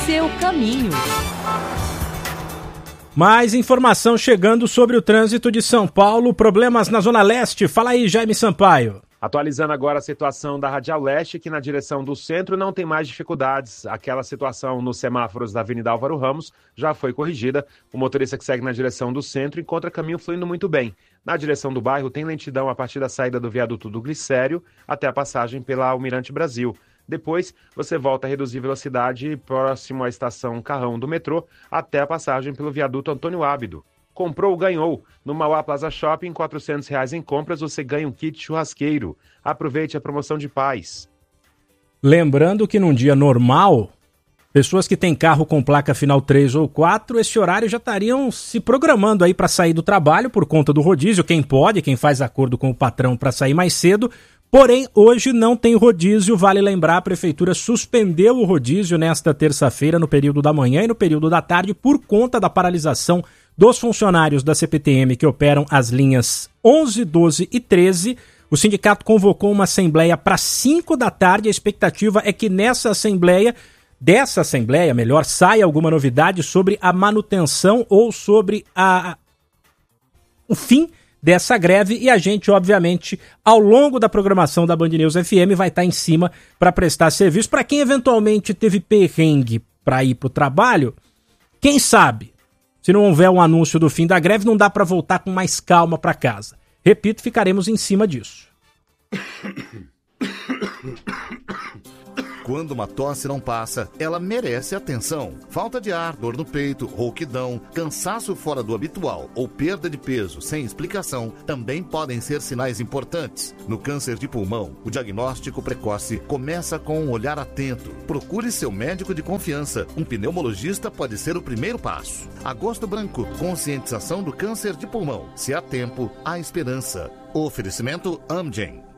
seu caminho. Mais informação chegando sobre o trânsito de São Paulo, problemas na Zona Leste. Fala aí, Jaime Sampaio. Atualizando agora a situação da Radial Leste, que na direção do centro não tem mais dificuldades. Aquela situação nos semáforos da Avenida Álvaro Ramos já foi corrigida. O motorista que segue na direção do centro encontra caminho fluindo muito bem. Na direção do bairro tem lentidão a partir da saída do viaduto do Glicério até a passagem pela Almirante Brasil. Depois, você volta a reduzir velocidade próximo à estação Carrão do metrô até a passagem pelo viaduto Antônio Ábido. Comprou, ganhou. No Mauá Plaza Shopping, R$ 400 em compras, você ganha um kit churrasqueiro. Aproveite a promoção de paz. Lembrando que num dia normal, pessoas que têm carro com placa final 3 ou 4, esse horário já estariam se programando aí para sair do trabalho por conta do rodízio. Quem pode, quem faz acordo com o patrão para sair mais cedo. Porém, hoje não tem rodízio. Vale lembrar, a Prefeitura suspendeu o rodízio nesta terça-feira, no período da manhã e no período da tarde, por conta da paralisação dos funcionários da CPTM que operam as linhas 11, 12 e 13. O sindicato convocou uma assembleia para 5 da tarde. A expectativa é que dessa assembleia, saia alguma novidade sobre a manutenção ou sobre o fim dessa greve, e a gente, obviamente, ao longo da programação da Band News FM vai estar em cima para prestar serviço. Para quem eventualmente teve perrengue para ir para o trabalho, quem sabe, se não houver um anúncio do fim da greve, não dá para voltar com mais calma para casa. Repito, ficaremos em cima disso. Quando uma tosse não passa, ela merece atenção. Falta de ar, dor no peito, rouquidão, cansaço fora do habitual ou perda de peso sem explicação também podem ser sinais importantes. No câncer de pulmão, o diagnóstico precoce começa com um olhar atento. Procure seu médico de confiança. Um pneumologista pode ser o primeiro passo. Agosto Branco, conscientização do câncer de pulmão. Se há tempo, há esperança. Oferecimento Amgen.